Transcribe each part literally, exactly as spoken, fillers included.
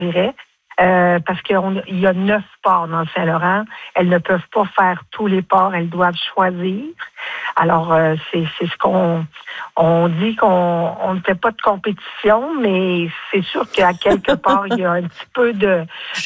dirais. Euh, parce qu'il y a neuf ports dans le Saint-Laurent. Elles ne peuvent pas faire tous les ports, elles doivent choisir. Alors, euh, c'est, c'est ce qu'on on dit qu'on on ne fait pas de compétition, mais c'est sûr qu'à quelque part, il y a un petit peu de,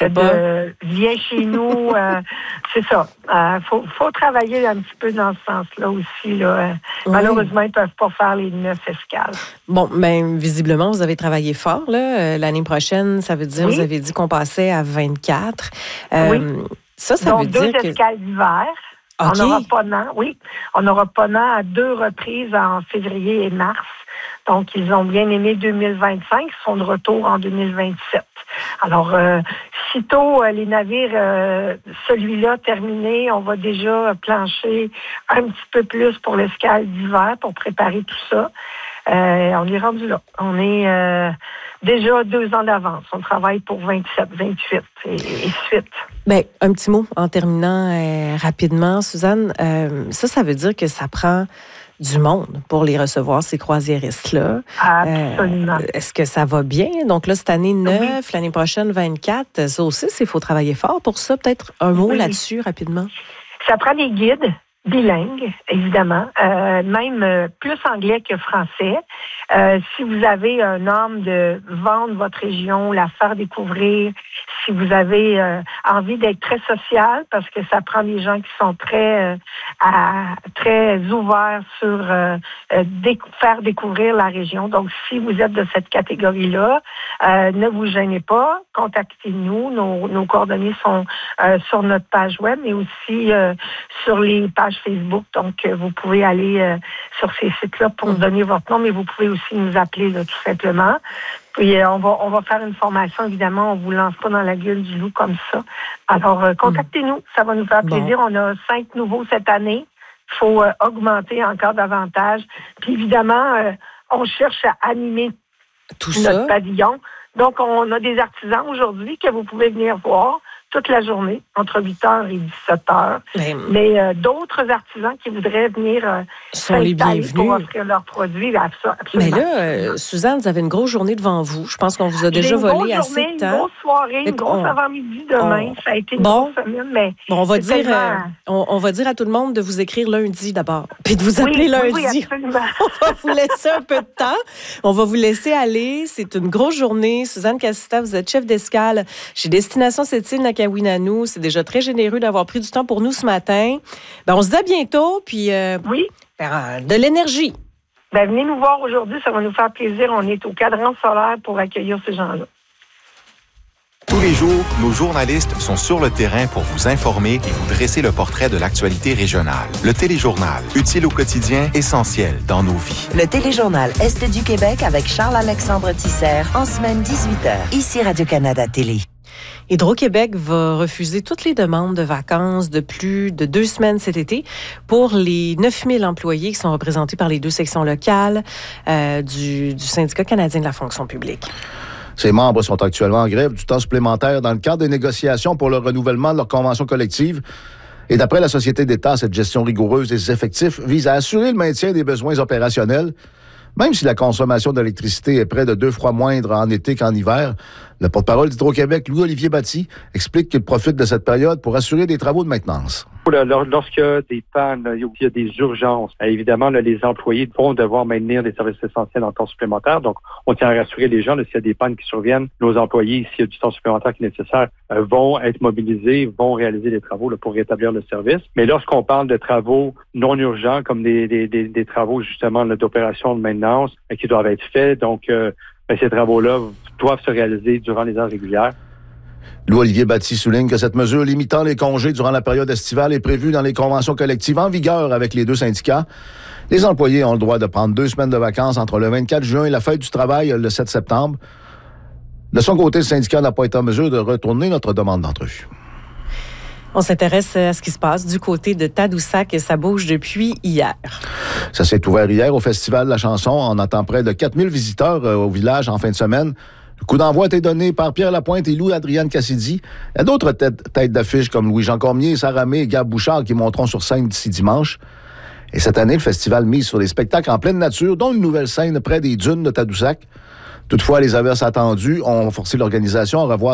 de viens chez nous. Euh, c'est ça. Il euh, faut, faut travailler un petit peu dans ce sens-là aussi. Là. Oui. Malheureusement, ils ne peuvent pas faire les neuf escales. Bon, bien, visiblement, vous avez travaillé fort. Là. L'année prochaine, ça veut dire, oui. Vous avez dit qu'on passait à vingt-quatre. Euh, oui. Ça, ça Donc, veut dire deux que... escales d'hiver. Okay. On aura Ponant, oui. On aura Ponant à deux reprises en février et mars. Donc, ils ont bien aimé deux mille vingt-cinq. Ils sont de retour en deux mille vingt-sept. Alors, euh, sitôt euh, les navires, euh, celui-là terminé, on va déjà plancher un petit peu plus pour l'escale d'hiver pour préparer tout ça. Euh, on est rendu là. On est euh, déjà deux ans d'avance. On travaille pour vingt-sept, vingt-huit et, et suite. Bien, un petit mot en terminant euh, rapidement, Suzanne. Euh, ça, ça veut dire que ça prend du monde pour les recevoir, ces croisiéristes-là. Absolument. Euh, est-ce que ça va bien? Donc là, cette année, neuf, oui. L'année prochaine, vingt-quatre. Ça aussi, il faut travailler fort pour ça. Peut-être un mot oui. là-dessus, rapidement. Ça prend des guides bilingues, évidemment, euh, même euh, plus anglais que français. Euh, si vous avez un homme de vendre votre région, la faire découvrir, si vous avez euh, envie d'être très social, parce que ça prend des gens qui sont très euh, à, très ouverts sur euh, euh, déc- faire découvrir la région. Donc, si vous êtes de cette catégorie-là, euh, ne vous gênez pas, contactez-nous. Nos, nos coordonnées sont euh, sur notre page web, mais aussi euh, sur les pages Facebook. Donc, euh, vous pouvez aller euh, sur ces sites-là pour mmh. donner votre nom, mais vous pouvez aussi nous appeler là, tout simplement. Puis, euh, on va on va faire une formation, évidemment. On ne vous lance pas dans la gueule du loup comme ça. Alors, euh, contactez-nous. Ça va nous faire plaisir. Bon. On a cinq nouveaux cette année. Il faut euh, augmenter encore davantage. Puis, évidemment, euh, on cherche à animer tout notre ça. pavillon. Donc, on a des artisans aujourd'hui que vous pouvez venir voir toute la journée, entre huit heures et dix-sept heures. Mais, Mais euh, d'autres artisans qui voudraient venir euh, sont les bienvenus pour offrir leurs produits. Absolument. Mais là, euh, Suzanne, vous avez une grosse journée devant vous. Je pense qu'on vous a déjà J'ai une volé grosse assez journée, de temps. Une grosse soirée, une grosse on, avant-midi demain. On, ça a été une bon, grosse semaine, mais bon, on va dire, tellement... euh, on, on va dire à tout le monde de vous écrire lundi d'abord, puis de vous appeler oui, lundi. Oui, oui, absolument. On va vous laisser un peu de temps. On va vous laisser aller. C'est une grosse journée. Suzanne Cassita, vous êtes chef d'escale chez Destination Sept-Îles à Kawinanu. C'est déjà très généreux d'avoir pris du temps pour nous ce matin. Ben, on se dit à bientôt, puis euh, oui. ben, de l'énergie. Ben, venez nous voir aujourd'hui, ça va nous faire plaisir. On est au cadran solaire pour accueillir ces gens-là. Tous les jours, nos journalistes sont sur le terrain pour vous informer et vous dresser le portrait de l'actualité régionale. Le Téléjournal, utile au quotidien, essentiel dans nos vies. Le Téléjournal Est du Québec avec Charles-Alexandre Tissère en semaine dix-huit heures. Ici Radio-Canada Télé. Hydro-Québec va refuser toutes les demandes de vacances de plus de deux semaines cet été pour les neuf mille employés qui sont représentés par les deux sections locales euh, du, du syndicat canadien de la fonction publique. Ces membres sont actuellement en grève du temps supplémentaire dans le cadre des négociations pour le renouvellement de leur convention collective. Et d'après la Société d'État, cette gestion rigoureuse des effectifs vise à assurer le maintien des besoins opérationnels. Même si la consommation d'électricité est près de deux fois moindre en été qu'en hiver, le porte-parole d'Hydro-Québec, Louis-Olivier Batty, explique qu'il profite de cette période pour assurer des travaux de maintenance. Lorsqu'il y a des pannes, il y a des urgences, évidemment, là, les employés vont devoir maintenir des services essentiels en temps supplémentaire. Donc, on tient à rassurer les gens, là, s'il y a des pannes qui surviennent, nos employés, s'il y a du temps supplémentaire qui est nécessaire, euh, vont être mobilisés, vont réaliser les travaux là, pour rétablir le service. Mais lorsqu'on parle de travaux non urgents, comme des, des, des, des travaux justement là, d'opération de maintenance euh, qui doivent être faits, donc euh, ben, ces travaux-là doivent se réaliser durant les heures régulières. Louis-Olivier Batty souligne que cette mesure limitant les congés durant la période estivale est prévue dans les conventions collectives en vigueur avec les deux syndicats. Les employés ont le droit de prendre deux semaines de vacances entre le vingt-quatre juin et la fête du travail le sept septembre. De son côté, le syndicat n'a pas été en mesure de retourner notre demande d'entrevue. On s'intéresse à ce qui se passe du côté de Tadoussac et ça bouge depuis hier. Ça s'est ouvert hier au Festival de la chanson. On attend près de quatre mille visiteurs au village en fin de semaine. Le coup d'envoi a été donné par Pierre Lapointe et Louis-Adrienne Cassidy. Il y a d'autres têtes, têtes d'affiche comme Louis-Jean Cormier, Sarah May et Gab Bouchard qui monteront sur scène d'ici dimanche. Et cette année, le festival mise sur des spectacles en pleine nature, dont une nouvelle scène près des dunes de Tadoussac. Toutefois, les averses attendues ont forcé l'organisation à revoir